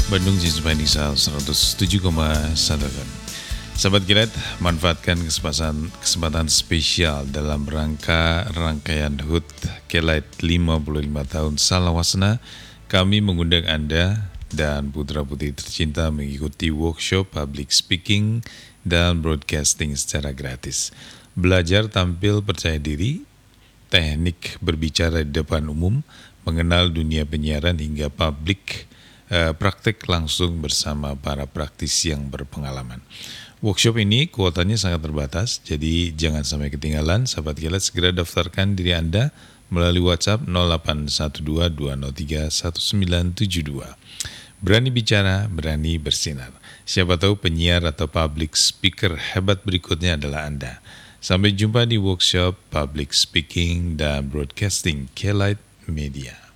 Bandung Jinsupanisa 107,1 FM. Sahabat Kilat, manfaatkan kesempatan spesial dalam rangkaian HUT Kilat 55 tahun Salawasna. Kami mengundang Anda dan putra-putri tercinta mengikuti workshop public speaking dan broadcasting secara gratis. Belajar tampil percaya diri, teknik berbicara di depan umum, mengenal dunia penyiaran hingga praktek langsung bersama para praktisi yang berpengalaman. Workshop ini kuotanya sangat terbatas, jadi jangan sampai ketinggalan. Sahabat Kilat, segera daftarkan diri Anda melalui WhatsApp 0812-203-1972. Berani bicara, berani bersinar. Siapa tahu penyiar atau public speaker hebat berikutnya adalah Anda. Sampai jumpa di workshop public speaking dan broadcasting Kilat Media.